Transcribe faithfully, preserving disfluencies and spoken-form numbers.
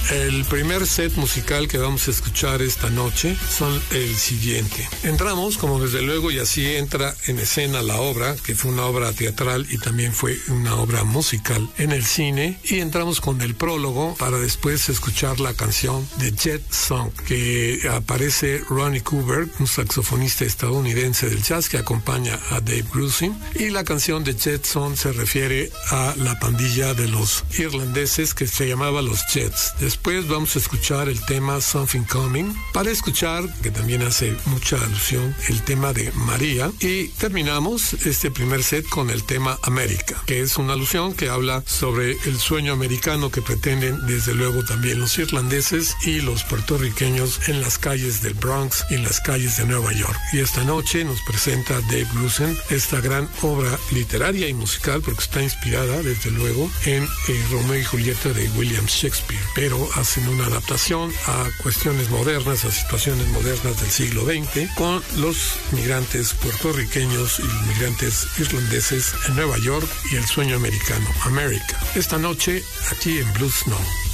El primer set musical que vamos a escuchar esta noche son el siguiente. Entramos, como desde luego, y así entra en escena la obra, que fue una obra teatral y también fue una obra musical en el cine, y entramos con el prólogo para después escuchar la canción de Jet Song, que aparece Ronnie Cooper, un saxofonista estadounidense del jazz que acompaña a Dave Grusin, y la canción de Jet Song se refiere a la pandilla de los irlandeses que se llamaba los Jets. Después vamos a escuchar el tema Something Coming, para escuchar, que también hace mucha alusión, el tema de María, y terminamos este primer set con el tema América, que es una alusión que habla sobre el sueño americano que pretenden desde luego también los irlandeses y los puertorriqueños en las calles del Bronx y en las calles de Nueva York. Y esta noche nos presenta Dave Grusin esta gran obra literaria y musical, porque está inspirada desde luego en eh, Romeo y Julieta de William Shakespeare, pero hacen una adaptación a cuestiones modernas, a situaciones modernas del siglo veinte, con los migrantes puertorriqueños y los migrantes irlandeses en Nueva York y el sueño americano, América. Esta noche aquí en Blue Snow.